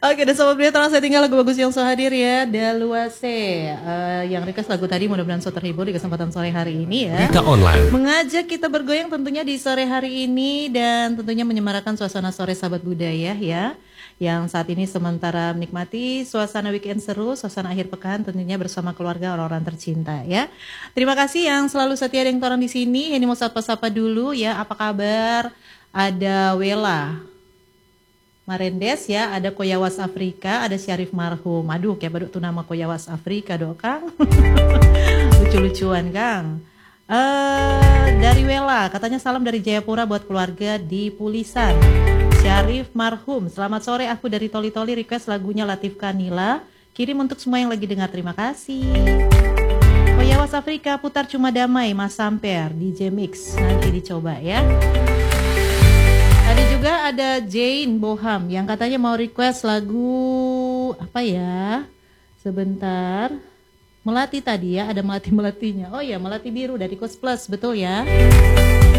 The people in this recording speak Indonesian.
Oke, dan sobat Pria saya tinggal lagu bagus yang so hadir ya. Daluase yang request lagu tadi mudah-mudahan so terhibur di kesempatan sore hari ini ya. Dita Online Mengajak kita bergoyang tentunya di sore hari ini dan tentunya menyemarakan suasana sore sahabat budaya ya. Yang saat ini sementara menikmati suasana weekend seru, suasana akhir pekan tentunya bersama keluarga orang-orang tercinta ya. Terima kasih yang selalu setia yang torang di sini. Ini mau sapa-sapa dulu ya. Apa kabar? Ada Wela Marendes ya, ada Koyawas Afrika, ada Syarif Marhum. Aduh, kayak baduk tuh nama Koyawas Afrika dong, Kang. Lucu-lucuan, Kang. Dari Wela, katanya salam dari Jayapura buat keluarga di Pulisan. Syarif Marhum, selamat sore, aku dari Toli Toli request lagunya Latif Kanila. Kirim untuk semua yang lagi dengar, terima kasih. Koyawas Afrika, putar cuma damai, Mas Samper, DJ Mix. Nanti dicoba ya. Tadi juga ada Jane Boham yang katanya mau request lagu apa ya? Sebentar. Melati tadi ya, ada Melati-melatinya. Oh ya, Melati Biru dari Kos Plus, betul ya?